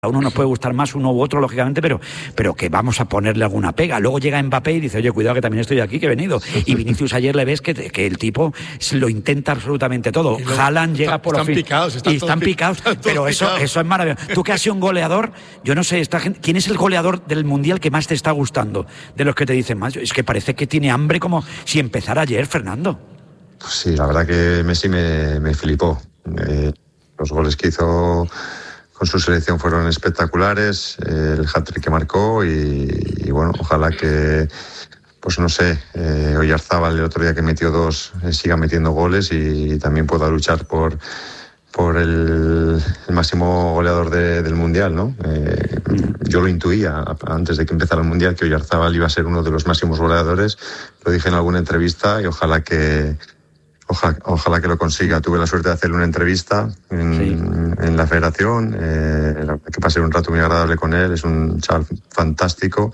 A uno nos puede gustar más uno u otro, lógicamente, pero que vamos a ponerle alguna pega. Luego llega Mbappé y dice, oye, cuidado que también estoy aquí, que he venido. Y Vinicius ayer le ves que el tipo lo intenta absolutamente todo. Haaland llega por están picados, están picados, pero eso es maravilloso. Tú que has sido un goleador, yo no sé, ¿quién es el goleador del Mundial que más te está gustando? De los que te dicen más. Es que parece que tiene hambre como si empezara ayer, Fernando. Pues sí, la verdad que Messi me flipó. Los goles que hizo con su selección fueron espectaculares, el hat-trick que marcó y bueno, ojalá que, pues no sé, Oyarzábal el otro día que metió 2 siga metiendo goles y también pueda luchar por el máximo goleador del Mundial, ¿no? Yo lo intuía antes de que empezara el Mundial que Oyarzábal iba a ser uno de los máximos goleadores, lo dije en alguna entrevista y ojalá que lo consiga. Tuve la suerte de hacerle una entrevista en la federación, que pasé un rato muy agradable con él, es un chaval fantástico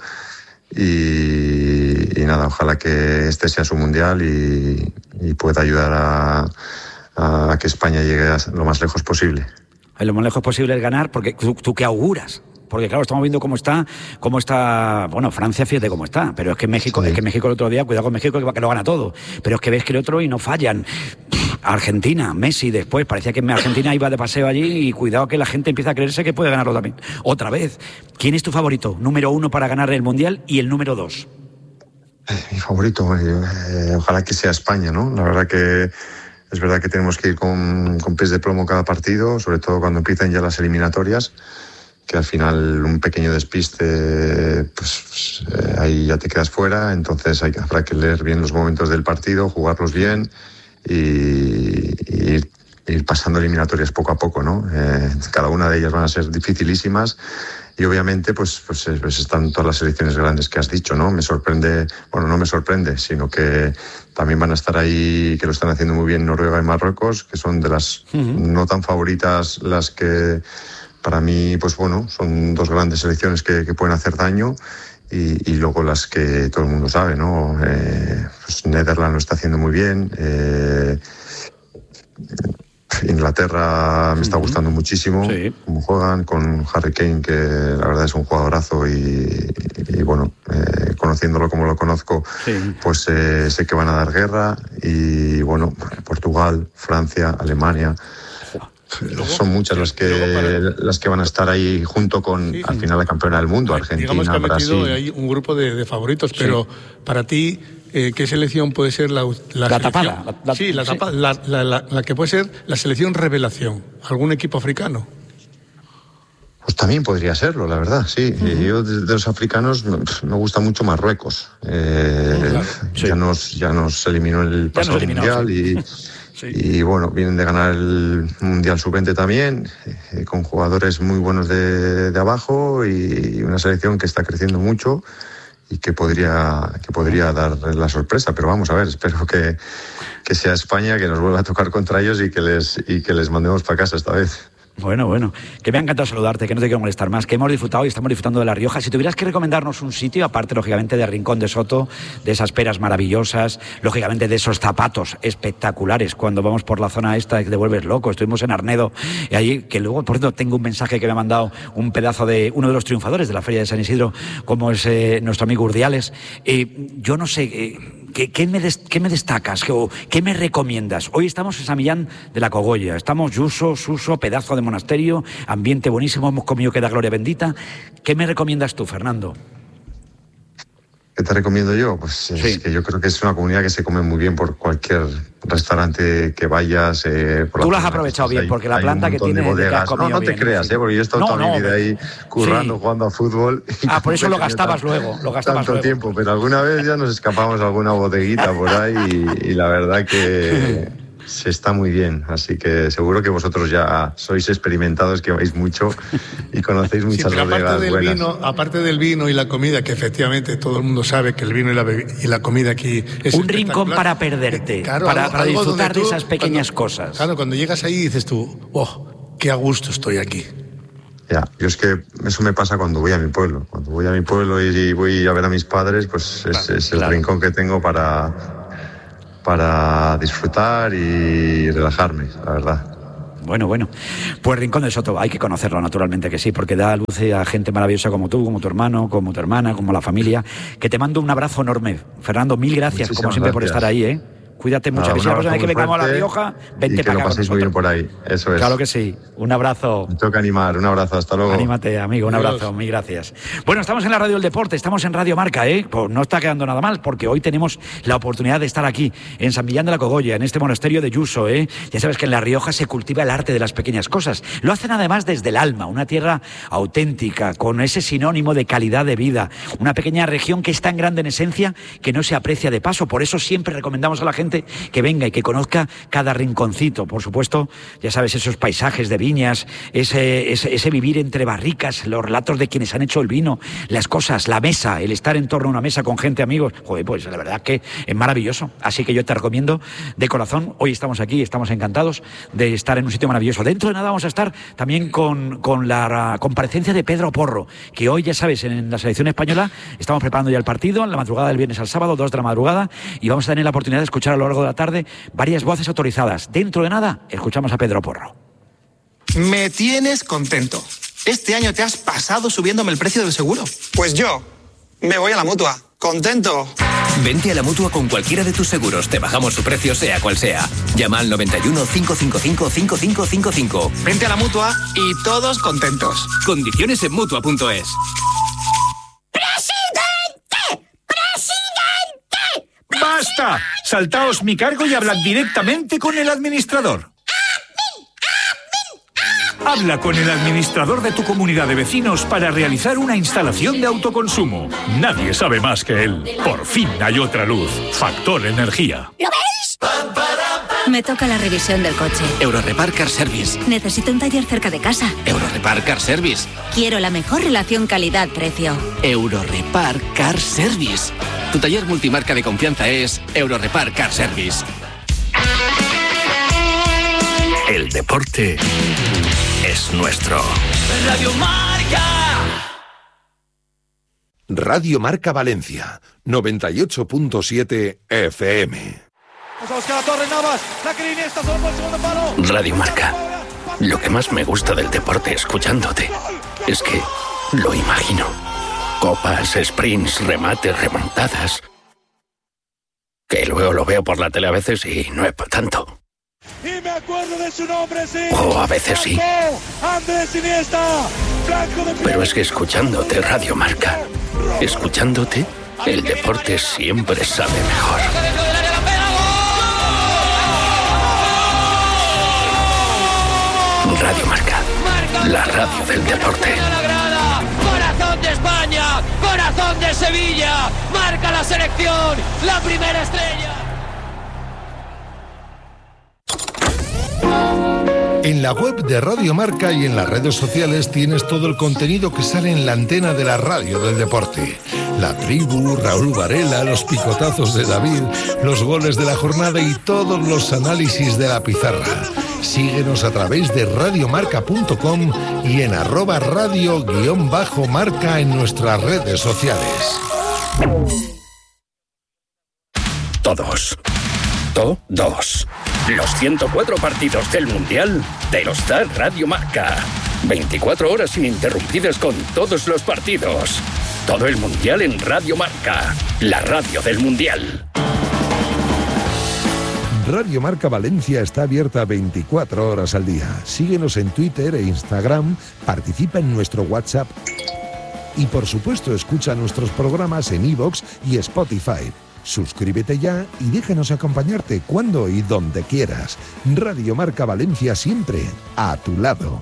y nada, ojalá que este sea su mundial y pueda ayudar a que España llegue lo más lejos posible. Lo más lejos posible es ganar, porque ¿tú qué auguras? Porque claro, estamos viendo cómo está, bueno, Francia, fíjate cómo está, pero es que México, sí. Es que México el otro día, cuidado con México que lo gana todo, pero es que ves que el otro y no fallan. Argentina, Messi después, parecía que Argentina iba de paseo allí y cuidado que la gente empieza a creerse que puede ganarlo también. Otra vez, ¿quién es tu favorito? Número 1 para ganar el Mundial y el número 2. Mi favorito, ojalá que sea España, ¿no? La verdad que es verdad que tenemos que ir con pies de plomo cada partido, sobre todo cuando empiezan ya las eliminatorias, que al final un pequeño despiste, pues ahí ya te quedas fuera, entonces habrá que leer bien los momentos del partido, jugarlos bien y ir pasando eliminatorias poco a poco, ¿no? Cada una de ellas van a ser dificilísimas y obviamente pues están todas las selecciones grandes que has dicho, ¿no? Me sorprende, bueno, no me sorprende, sino que también van a estar ahí, que lo están haciendo muy bien Noruega y Marruecos, que son de las no tan favoritas las que para mí, pues bueno, son 2 grandes selecciones que pueden hacer daño y luego las que todo el mundo sabe, ¿no? Pues Netherlands lo está haciendo muy bien, Inglaterra me está gustando muchísimo, sí, cómo juegan con Harry Kane, que la verdad es un jugadorazo y bueno, conociéndolo como lo conozco, sí, pues sé que van a dar guerra y bueno, Portugal, Francia, Alemania. Son muchas las que van a estar ahí junto con, sí, al final, la campeona del mundo, Argentina, digamos que ha metido Brasil. Ahí un grupo de favoritos, sí, pero para ti, ¿qué selección puede ser la tapada? La que puede ser la selección revelación. ¿Algún equipo africano? Pues también podría serlo, la verdad, sí. Yo de los africanos me gusta mucho Marruecos. Claro, sí, ya nos eliminó el pasado mundial, sí, y bueno, vienen de ganar el Mundial Sub-20 también, con jugadores muy buenos de abajo y una selección que está creciendo mucho y que podría dar la sorpresa, pero vamos a ver, espero que sea España, que nos vuelva a tocar contra ellos y que les mandemos para casa esta vez. Bueno, que me ha encantado saludarte, que no te quiero molestar más, que hemos disfrutado y estamos disfrutando de La Rioja. Si tuvieras que recomendarnos un sitio, aparte, lógicamente, de Rincón de Soto, de esas peras maravillosas, lógicamente, de esos zapatos espectaculares, cuando vamos por la zona esta, que te vuelves loco. Estuvimos en Arnedo, y ahí, que luego, por cierto, tengo un mensaje que me ha mandado un pedazo de uno de los triunfadores de la Feria de San Isidro, como es nuestro amigo Urdiales. Yo no sé... ¿Qué me destacas? ¿Qué me recomiendas? Hoy estamos en San Millán de la Cogolla, estamos Suso, pedazo de monasterio, ambiente buenísimo, hemos comido que da gloria bendita. ¿Qué me recomiendas tú, Fernando? ¿Qué te recomiendo yo? Pues sí, es que yo creo que es una comunidad que se come muy bien por cualquier restaurante que vayas. Tú lo has aprovechado bien, porque la planta que tiene... No te creas, porque yo he estado toda mi vida ahí currando, sí, jugando a fútbol. Por eso lo gastabas luego. Tanto tiempo, pero alguna vez ya nos escapamos a alguna bodeguita por ahí y la verdad que... se está muy bien, así que seguro que vosotros ya sois experimentados, que vais mucho y conocéis muchas bodegas buenas. Aparte del vino y la comida, que efectivamente todo el mundo sabe que el vino y la comida aquí es un rincón para perderte, claro, para disfrutar de esas pequeñas cosas. Claro, cuando llegas ahí dices tú, qué a gusto estoy aquí. Ya, yo es que eso me pasa cuando voy a mi pueblo. Cuando voy a mi pueblo y voy a ver a mis padres, pues es el rincón que tengo para disfrutar y relajarme, la verdad. Bueno. Pues Rincón de Soto, hay que conocerlo, naturalmente que sí, porque da luz a gente maravillosa como tú, como tu hermano, como tu hermana, como la familia. Que te mando un abrazo enorme. Fernando, mil gracias, como siempre, por estar ahí, ¿eh? Cuídate mucho. Si la próxima vez que vengamos a La Rioja, vente para acá. Que lo paséis muy bien por ahí, eso es. Claro que sí. Un abrazo. Me toca animar, un abrazo, hasta luego. Anímate, amigo, un abrazo, mil gracias. Bueno, estamos en la Radio del Deporte, estamos en Radio Marca, ¿eh? Pues no está quedando nada mal, porque hoy tenemos la oportunidad de estar aquí, en San Millán de la Cogolla, en este monasterio de Yuso, ¿eh? Ya sabes que en La Rioja se cultiva el arte de las pequeñas cosas. Lo hacen además desde el alma, una tierra auténtica, con ese sinónimo de calidad de vida. Una pequeña región que es tan grande en esencia que no se aprecia de paso. Por eso siempre recomendamos a la gente que venga y que conozca cada rinconcito. Por supuesto, ya sabes, esos paisajes de viñas, ese vivir entre barricas, los relatos de quienes han hecho el vino, las cosas, la mesa, el estar en torno a una mesa con gente, amigos. Joder, pues la verdad que es maravilloso. Así que yo te recomiendo de corazón. Hoy estamos aquí, estamos encantados de estar en un sitio maravilloso. Dentro de nada vamos a estar también con la comparecencia de Pedro Porro, que hoy, ya sabes, en la selección española estamos preparando ya el partido, en la madrugada del viernes al sábado, 2 de la madrugada, y vamos a tener la oportunidad de escuchar a lo largo de la tarde varias voces autorizadas. Dentro de nada, escuchamos a Pedro Porro. Me tienes contento. Este año te has pasado subiéndome el precio del seguro. Pues yo me voy a la Mutua. Contento. Vente a la Mutua con cualquiera de tus seguros. Te bajamos su precio, sea cual sea. Llama al 91 555 5555. Vente a la Mutua y todos contentos. Condiciones en Mutua.es. ¡Basta! Saltaos mi cargo y hablad directamente con el administrador. Habla con el administrador de tu comunidad de vecinos para realizar una instalación de autoconsumo. Nadie sabe más que él. Por fin hay otra luz. Factor Energía. ¿Lo veis? Me toca la revisión del coche. Eurorepar Car Service. Necesito un taller cerca de casa. Eurorepar Car Service. Quiero la mejor relación calidad-precio. Eurorepar Car Service. Tu taller multimarca de confianza es Eurorepar Car Service. El deporte es nuestro. Radio Marca. Radio Marca Valencia, 98.7 FM. Radio Marca. Lo que más me gusta del deporte escuchándote es que lo imagino. Copas, sprints, remates, remontadas. Que luego lo veo por la tele a veces y no es para tanto. Y me acuerdo de su nombre, sí. O a veces sí. Andrés Iniesta. Pero es que escuchándote Radio Marca, escuchándote, el deporte siempre sabe mejor. Radio Marca, la radio del deporte. Corazón de España, corazón de Sevilla. Marca la selección, la primera estrella. En la web de Radio Marca y en las redes sociales tienes todo el contenido que sale en la antena de la radio del deporte. La tribu, Raúl Varela, los picotazos de David, los goles de la jornada y todos los análisis de la pizarra. Síguenos a través de radiomarca.com y en @radio_marca en nuestras redes sociales. Todos. Los 104 partidos del Mundial te los da Radio Marca. 24 horas ininterrumpidas con todos los partidos. Todo el Mundial en Radio Marca, la radio del Mundial. Radio Marca Valencia está abierta 24 horas al día. Síguenos en Twitter e Instagram, participa en nuestro WhatsApp y por supuesto escucha nuestros programas en iVoox y Spotify. Suscríbete ya y déjanos acompañarte cuando y donde quieras. Radio Marca Valencia siempre a tu lado.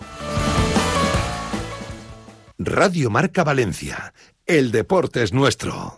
Radio Marca Valencia. El deporte es nuestro.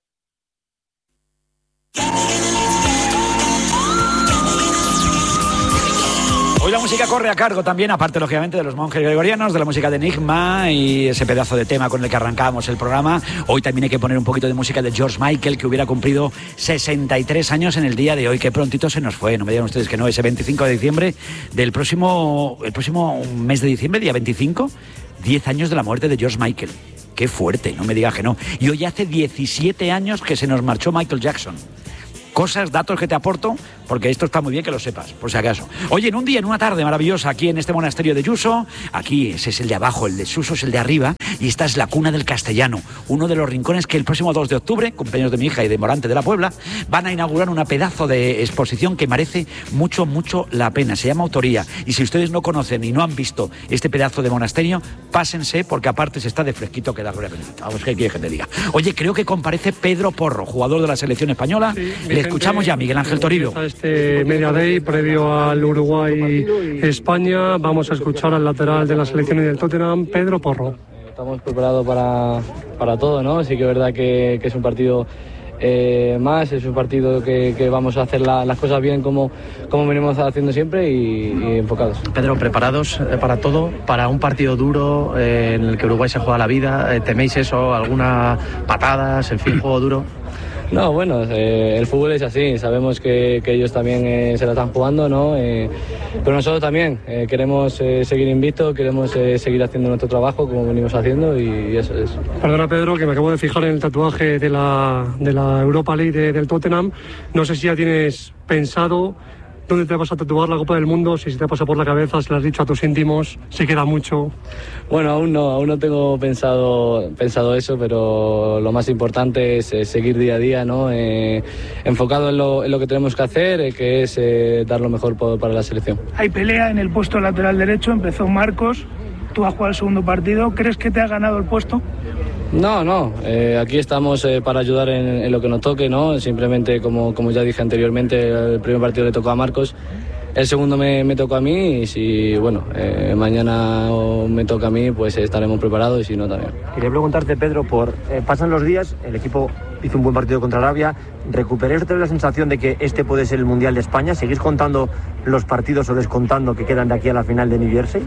Hoy la música corre a cargo también, aparte lógicamente de los monjes gregorianos, de la música de Enigma y ese pedazo de tema con el que arrancábamos el programa. Hoy también hay que poner un poquito de música de George Michael, que hubiera cumplido 63 años en el día de hoy. Qué prontito se nos fue, no me digan ustedes que no, ese 25 de diciembre del próximo mes de diciembre, día 25, 10 años de la muerte de George Michael. Qué fuerte, no me digas que no. Y hoy hace 17 años que se nos marchó Michael Jackson. cosas, datos que te aporto, porque esto está muy bien que lo sepas, por si acaso. Oye, en un día, en una tarde maravillosa, aquí en este monasterio de Yuso, aquí ese es el de abajo, el de Suso es el de arriba, y esta es la cuna del castellano, uno de los rincones que el próximo 2 de octubre, cumpleaños de mi hija y de Morante de la Puebla, van a inaugurar una pedazo de exposición que merece mucho, mucho la pena. Se llama Autoría, y si ustedes no conocen y no han visto este pedazo de monasterio, pásense, porque aparte se está de fresquito que da gloria bendita. Vamos, ¿qué quieres que te diga? Oye, creo que comparece Pedro Porro, jugador de la selección española. Sí, le escuchamos ya, Miguel Ángel Toribio. Este Media Day, previo al Uruguay-España, vamos a escuchar al lateral de la selección y del Tottenham, Pedro Porro. Estamos preparados para todo, ¿no? Sí que es verdad que es un partido más, es un partido que vamos a hacer las cosas bien como venimos haciendo siempre y enfocados. Pedro, preparados para todo, para un partido duro en el que Uruguay se juega la vida. ¿Teméis eso? ¿Algunas patadas, en fin, juego duro? No, bueno, el fútbol es así, sabemos que ellos también se la están jugando, ¿no? Pero nosotros también queremos seguir invictos, queremos seguir haciendo nuestro trabajo como venimos haciendo y eso es. Perdona, Pedro, que me acabo de fijar en el tatuaje de la Europa League del Tottenham. No sé si ya tienes pensado dónde te vas a tatuar la Copa del Mundo, si se te pasa por la cabeza, si le has dicho a tus íntimos, si queda mucho. Bueno, aún no tengo pensado eso, pero lo más importante es seguir día a día, ¿no? Enfocado en lo que tenemos que hacer, que es dar lo mejor para la selección. Hay pelea en el puesto lateral derecho, empezó Marcos, tú has jugado el segundo partido, ¿crees que te has ganado el puesto? No, aquí estamos para ayudar en lo que nos toque, ¿no? Simplemente, como ya dije anteriormente, el primer partido le tocó a Marcos, el segundo me tocó a mí, y si, mañana me toca a mí, pues estaremos preparados, y si no, también. Quería preguntarte, Pedro, pasan los días, el equipo hizo un buen partido contra Arabia, ¿recuperáis otra vez la sensación de que este puede ser el Mundial de España? ¿Seguís contando los partidos o descontando que quedan de aquí a la final de New Jersey?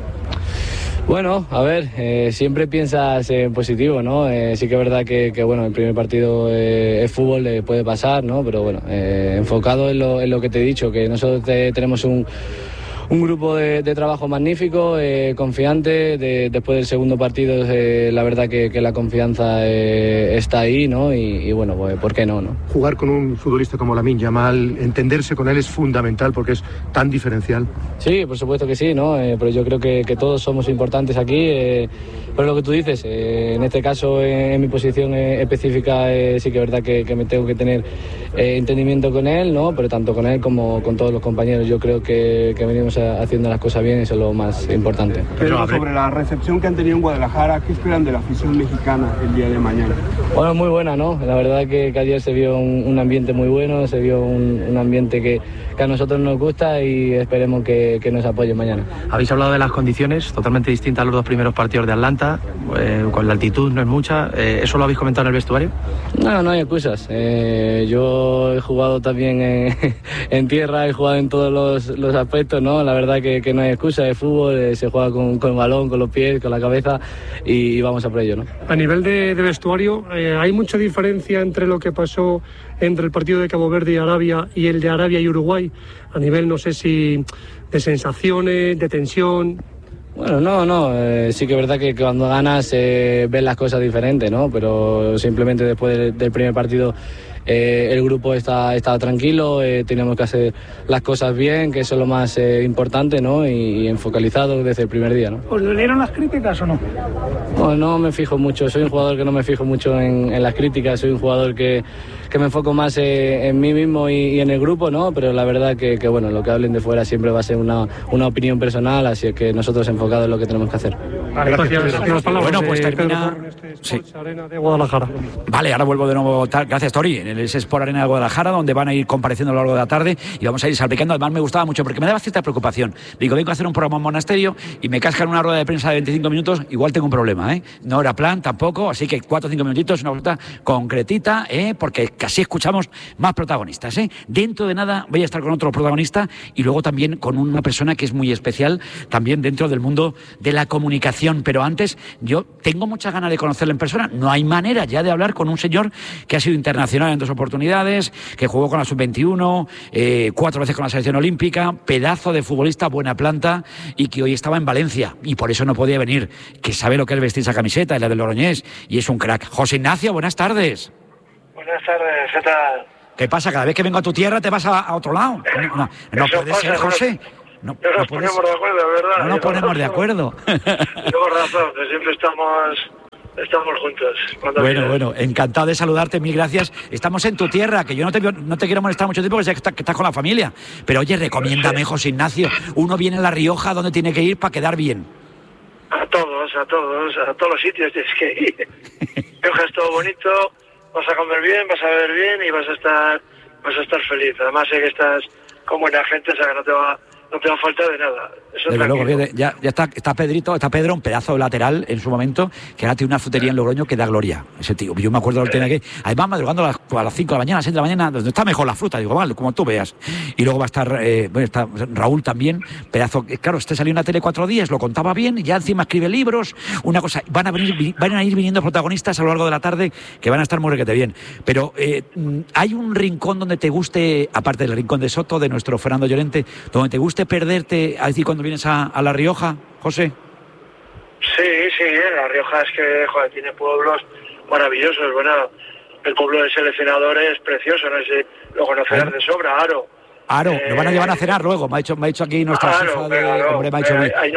Bueno, a ver, siempre piensas en positivo, ¿no? Sí que es verdad que el primer partido es fútbol, puede pasar, ¿no? Pero enfocado en lo que te he dicho, que nosotros tenemos un grupo de trabajo magnífico, confiante. Después del segundo partido, la verdad que la confianza está ahí, ¿no? Y pues, ¿por qué no? Jugar con un futbolista como Lamine Yamal, entenderse con él es fundamental porque es tan diferencial. Sí, por supuesto que sí, ¿no? Pero yo creo que todos somos importantes aquí. Pero lo que tú dices, en este caso, en mi posición específica, sí que es verdad que me tengo que tener entendimiento con él, ¿no? Pero tanto con él como con todos los compañeros. Yo creo que venimos haciendo las cosas bien, eso es lo más importante. Pero sobre la recepción que han tenido en Guadalajara, ¿qué esperan de la afición mexicana el día de mañana? Bueno, muy buena, ¿no? La verdad que ayer se vio un ambiente muy bueno, se vio un ambiente que a nosotros nos gusta y esperemos que nos apoyen mañana. Habéis hablado de las condiciones, totalmente distintas a los dos primeros partidos de Atlanta, con la altitud no es mucha. ¿Eso lo habéis comentado en el vestuario? No hay excusas. Yo he jugado también en tierra, he jugado en todos los aspectos, ¿no? La verdad que no hay excusa, es fútbol, se juega con el balón, con los pies, con la cabeza y vamos a por ello, ¿no? A nivel de vestuario, ¿hay mucha diferencia entre lo que pasó entre el partido de Cabo Verde y Arabia y el de Arabia y Uruguay? A nivel, no sé si de sensaciones, de tensión. Bueno, no, sí que es verdad que cuando ganas ves las cosas diferentes, ¿no? Pero simplemente después del primer partido el grupo está tranquilo, teníamos que hacer las cosas bien, que eso es lo más importante, ¿no? Y enfocalizado desde el primer día, ¿no? ¿Os dolieron las críticas o no? Bueno, no me fijo mucho, soy un jugador que no me fijo mucho en las críticas, soy un jugador que me enfoco más en mí mismo y en el grupo, ¿no? Pero la verdad que lo que hablen de fuera siempre va a ser una opinión personal, así es que nosotros enfocados en lo que tenemos que hacer. Vale, gracias. Bueno, pues termina... Sí. Arena de Guadalajara. Vale, ahora vuelvo de nuevo. Gracias, Tori. En el Sport Arena de Guadalajara, donde van a ir compareciendo a lo largo de la tarde y vamos a ir salpicando. Además, me gustaba mucho porque me daba cierta preocupación. Digo, vengo a hacer un programa en monasterio y me cascan una rueda de prensa de 25 minutos. Igual tengo un problema, ¿eh? No era plan tampoco, así que 4 o 5 minutitos, una vuelta concretita, porque casi escuchamos más protagonistas, ¿eh? Dentro de nada voy a estar con otro protagonista y luego también con una persona que es muy especial también dentro del mundo de la comunicación. Pero antes, yo tengo muchas ganas de conocerle en persona. No hay manera ya de hablar con un señor que ha sido internacional en 2 oportunidades, que jugó con la Sub-21, 4 veces con la selección olímpica, pedazo de futbolista, buena planta, y que hoy estaba en Valencia y por eso no podía venir, que sabe lo que es vestir esa camiseta, es la del Logroñés, y es un crack. José Ignacio, buenas tardes. Buenas tardes, ¿qué tal? ¿Qué pasa? Cada vez que vengo a tu tierra te vas a otro lado. No puede ser, José. No nos ponemos de acuerdo, ¿verdad? No nos ponemos de acuerdo. Tengo razón, que siempre estamos juntos. Bueno, encantado de saludarte, mil gracias. Estamos en tu tierra, que yo no te quiero molestar mucho tiempo porque sé que estás con la familia. Pero oye, recomiéndame, José Ignacio. Uno viene a La Rioja, ¿dónde tiene que ir para quedar bien? A todos los sitios tienes que ir. Rioja es todo bonito, vas a comer bien, vas a beber bien y vas a estar feliz. Además sé que estás con buena gente, o sea que no te va a faltar de nada. Eso desde luego, ya está Pedro, un pedazo de lateral en su momento, que ahora tiene una frutería en Logroño que da gloria. Ese tío, yo me acuerdo del tema que además madrugando a las 5 de la mañana, a las 6 de la mañana, donde está mejor la fruta, digo, vale, como tú veas. Y luego va a estar, está Raúl también, pedazo, claro, salió en la tele 4 días, lo contaba bien, y ya encima escribe libros, una cosa, van a ir viniendo protagonistas a lo largo de la tarde que van a estar muy requete bien. Pero hay un rincón donde te guste, aparte del rincón de Soto, de nuestro Fernando Llorente, donde te guste perderte, a decir, cuando vienes a La Rioja, José. Sí, La Rioja es que, joder, tiene pueblos maravillosos. Bueno, el pueblo del seleccionador es precioso, no sé, lo conocerás de sobra, Aro. Nos van a llevar a cenar luego, me ha dicho aquí nuestra jefa ahí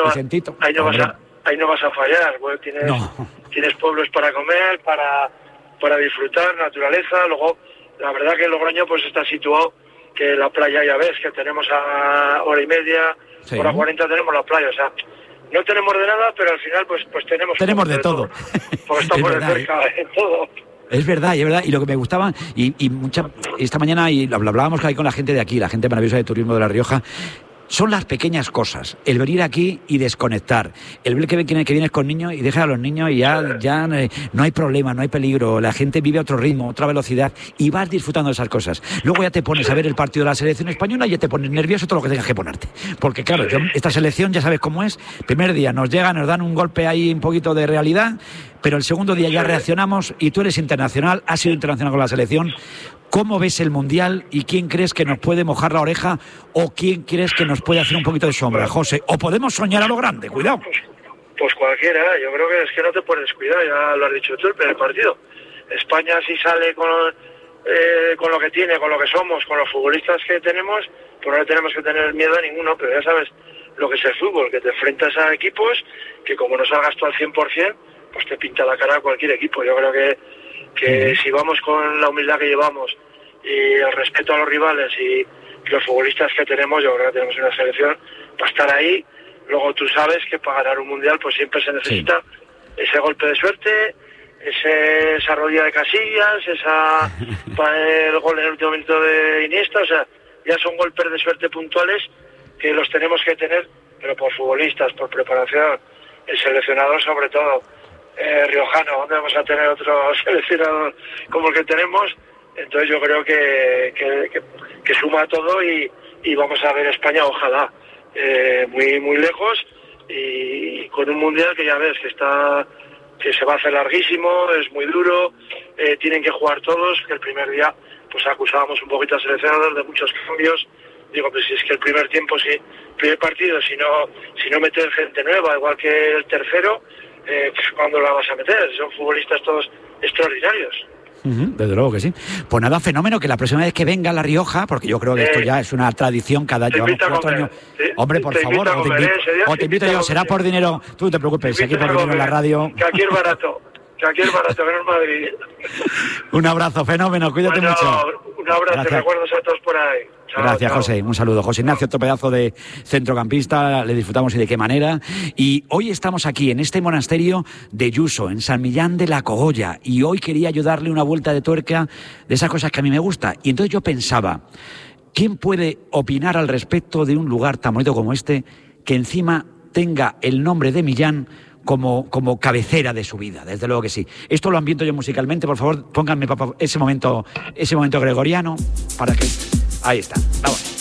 no vas a fallar, bueno, tienes pueblos para comer, para disfrutar, naturaleza. Luego, la verdad que Logroño pues está situado, que la playa ya ves, que tenemos a hora y media, hora 40 tenemos la playa, o sea, no tenemos de nada, pero al final pues tenemos de todo. Porque estamos cerca de todo. Es verdad, y lo que me gustaba, esta mañana, y lo hablábamos con la gente de aquí, la gente maravillosa de turismo de La Rioja, son las pequeñas cosas, el venir aquí y desconectar, el ver que vienes con niños y dejas a los niños y ya no hay problema, no hay peligro, la gente vive a otro ritmo, otra velocidad y vas disfrutando de esas cosas. Luego ya te pones a ver el partido de la selección española y ya te pones nervioso todo lo que tengas que ponerte, porque claro, esta selección ya sabes cómo es, primer día nos dan un golpe ahí un poquito de realidad, pero el segundo día ya reaccionamos y tú eres internacional, has sido internacional con la selección. ¿Cómo ves el Mundial y quién crees que nos puede mojar la oreja o quién crees que nos puede hacer un poquito de sombra, José? ¿O podemos soñar a lo grande? Cuidado. Pues cualquiera, yo creo que es que no te puedes descuidar, ya lo has dicho tú, el primer partido. España si sale con lo que tiene, con lo que somos, con los futbolistas que tenemos, pues no tenemos que tener miedo a ninguno, pero ya sabes lo que es el fútbol, que te enfrentas a equipos que como no salgas tú al 100%, pues te pinta la cara a cualquier equipo. Yo creo que si vamos con la humildad que llevamos y el respeto a los rivales y los futbolistas que tenemos, yo creo que tenemos una selección para estar ahí. Luego tú sabes que para ganar un mundial pues siempre se necesita ese golpe de suerte, esa rodilla de Casillas, el gol en el último minuto de Iniesta, o sea, ya son golpes de suerte puntuales que los tenemos que tener, pero por futbolistas, por preparación, el seleccionador sobre todo, riojano, ¿dónde vamos a tener otro seleccionador como el que tenemos? Entonces yo creo que suma todo y vamos a ver España, ojalá, muy muy lejos y con un mundial que ya ves que se va a hacer larguísimo, es muy duro, tienen que jugar todos, que el primer día pues acusábamos un poquito al seleccionador de muchos cambios. Digo, pues si es que el primer tiempo, primer partido, si no meter gente nueva, igual que el tercero, ¿cuándo la vas a meter? Son futbolistas todos extraordinarios. Desde luego que sí. Pues nada, fenómeno, que la próxima vez que venga a La Rioja, porque yo creo que esto ya es una tradición, cada año llevamos 4 años. Hombre, por favor, o te invito yo, será por dinero, tú no te preocupes, aquí por dinero en la radio. Que aquí es barato, que no es Madrid. Un abrazo, fenómeno, cuídate mucho. Un abrazo, recuerdos a todos por ahí. Gracias, José. Un saludo. José Ignacio, otro pedazo de centrocampista, le disfrutamos y de qué manera. Y hoy estamos aquí, en este monasterio de Yuso, en San Millán de la Cogolla, y hoy quería yo darle una vuelta de tuerca de esas cosas que a mí me gusta. Y entonces yo pensaba, ¿quién puede opinar al respecto de un lugar tan bonito como este, que encima tenga el nombre de Millán como cabecera de su vida? Desde luego que sí. Esto lo ambiento yo musicalmente, por favor, pónganme ese momento gregoriano para que... Ahí está, vamos.